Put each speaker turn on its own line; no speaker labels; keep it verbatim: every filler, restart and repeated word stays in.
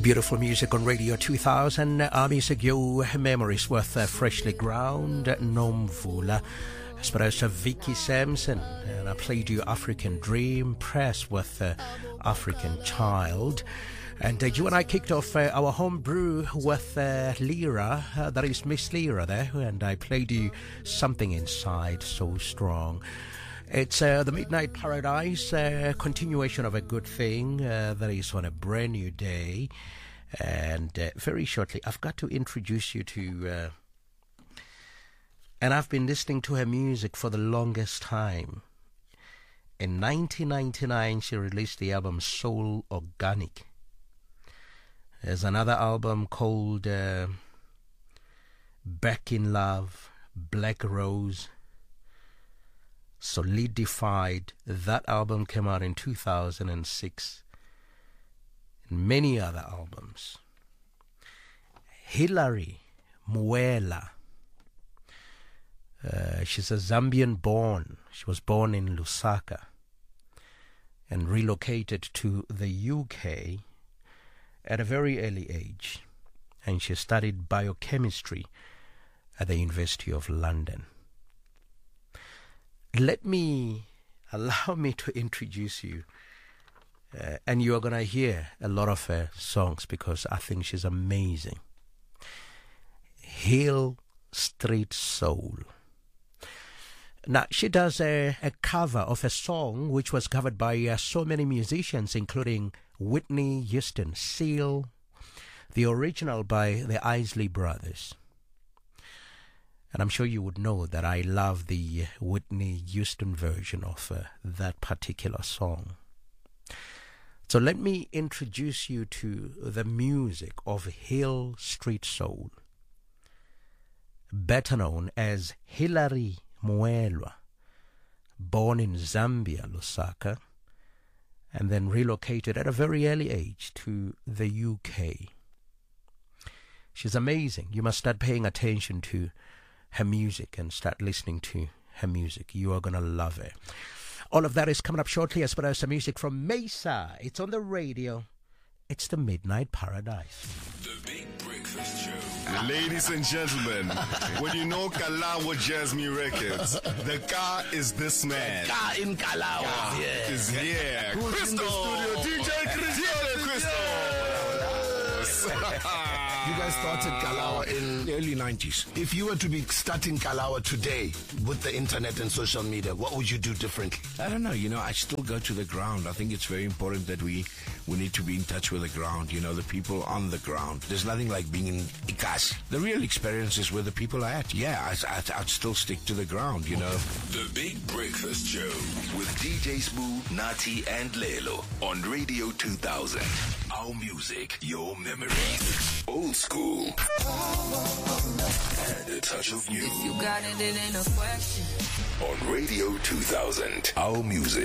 Beautiful music on Radio two thousand. Our music, your memories worth uh, freshly ground. Nomvula. Espresso Vicky Sampson. And I played you African Dream. Press with uh, African Child. And uh, you and I kicked off uh, our homebrew with uh, Lyra. Uh, that is Miss Lyra there. And I played you Something Inside So Strong. It's uh, the Midnight Paradise, uh, continuation of a good thing uh, that is on a brand new day. And uh, very shortly, I've got to introduce you to... Uh, and I've been listening to her music for the longest time. In nineteen ninety-nine, she released the album Soul Organic. There's another album called uh, Back in Love, Black Rose, Solidified. That album came out in two thousand six. And many other albums. Hilary Muela. Uh, she's a Zambian born. She was born in Lusaka and relocated to the U K at a very early age. And she studied biochemistry at the University of London. Let me, allow me to introduce you. Uh, and you are going to hear a lot of her songs because I think she's amazing. Hill Street Soul. Now, she does a, a cover of a song which was covered by uh, so many musicians, including Whitney Houston, Seal, the original by the Isley Brothers. And I'm sure you would know that I love the Whitney Houston version of uh, that particular song. So let me introduce you to the music of Hill Street Soul, better known as Hilary Muelwa, born in Zambia, Lusaka, and then relocated at a very early age to the U K. She's amazing. You must start paying attention to her music and start listening to her music. You are going to love it. All of that is coming up shortly, as well as some music from Mesa. It's on the radio. It's the Midnight Paradise.
The Big Breakfast Show.
Ladies and gentlemen, when you know Kalawa Jasmine Records, the car is this man.
Car in Kalawa.
Yeah. Is here.
Who's
Crystal.
in the studio?
D J Crystal. Yeah, Crystal.
You guys started Kalawa in the early nineties. If you were to be starting Kalawa today with the internet and social media, what would you do differently?
I don't know. You know, I still go to the ground. I think it's very important that we we need to be in touch with the ground, you know, the people on the ground. There's nothing like being in Ikas. The real experience is where the people are at. Yeah, I, I, I'd still stick to the ground, you know.
The Big Breakfast Show with D J Smooth, Nati, and Lelo on Radio two thousand. Our music, your memories. Old school. And a touch of new.
If you got it, it ain't a question.
On Radio two thousand. Our music.